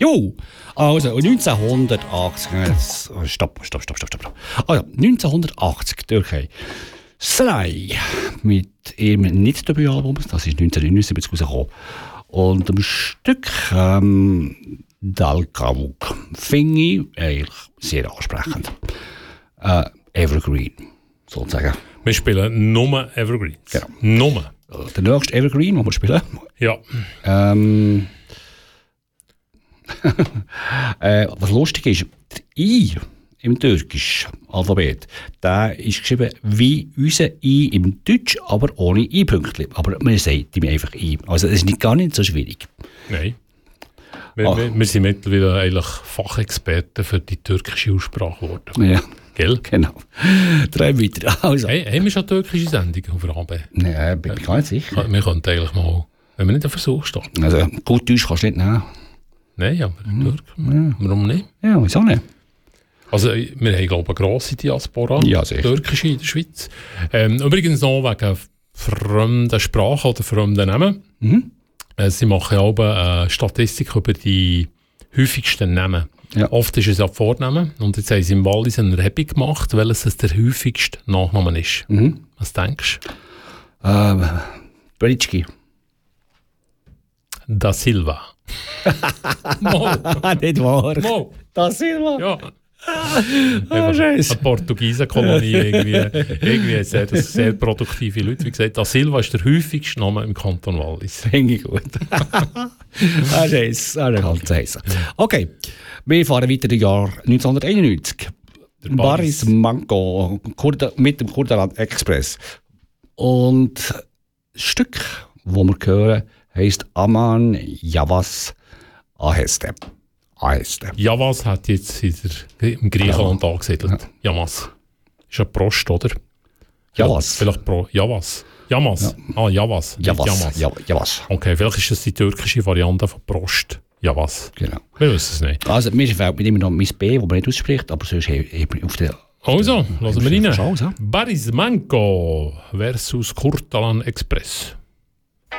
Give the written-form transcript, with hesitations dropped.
Jo, also 1980, stopp. Also 1980, Türkei. Slay mit ihrem Nicht-Debütalbum, das ist 1979 rausgekommen. Und dem Stück Dal Kavuk finde ich eigentlich sehr ansprechend. Evergreen, sozusagen. Wir spielen nur Evergreens. Genau. Nur. Der nächste Evergreen, den wir spielen. Ja. Was lustig ist, der I im türkischen Alphabet, der ist geschrieben wie unser I im Deutsch, aber ohne I-Pünktchen. Aber man sagt ihm einfach I. Also das ist gar nicht so schwierig. Nein. Wir sind mittlerweile eigentlich Fachexperten für die türkische Aussprache geworden. Ja. Gell? Genau. Drei weiter. Also. Hey, haben wir schon türkische Sendungen auf AB? Nein, bin ich gar nicht sicher. Wir könnten eigentlich mal, wenn wir nicht einen Versuch starten. Also gut Deutsch kannst du nicht nehmen. Nein, aber Türken. Warum nicht? Ja, wieso nicht? Also wir haben, glaube ich, eine grosse Diaspora, ja, türkische in der Schweiz. Übrigens noch wegen fremden Sprachen oder fremden Namen. Sie machen auch eine Statistik über die häufigsten Namen. Ja. Oft ist es ja Vornamen. Und jetzt haben sie im Wallis eine Erhebung gemacht, welches es der häufigste Nachname ist. Was denkst du? Britschki. Da Silva. Mo. Nicht wahr. Mo. Da Silva. Ja. Eine Portugiesenkolonie, irgendwie sehr produktive Leute. Wie gesagt, da Silva ist der häufigste Name im Kanton Wallis. Finde ich gut. Scheiße. Okay, wir fahren weiter im Jahr 1991. Baris Mango mit dem Kurdaland Express. Und das Stück, das wir hören, heisst Aman Yavaş Aheste. Yavaş hat jetzt im Griechenland angesiedelt. Ja. Yavaş. Ist ja Prost, oder? Yavaş. Vielleicht Yavaş. Yavaş. Ja. Yavaş. Yavaş. Okay, vielleicht ist das die türkische Variante von Prost. Yavaş. Genau. Wir wissen es nicht. Also mir fällt mir immer noch mein B, das man nicht ausspricht, aber sonst auf der... Also, lassen wir rein. Baris Mango versus Kurdaland Express.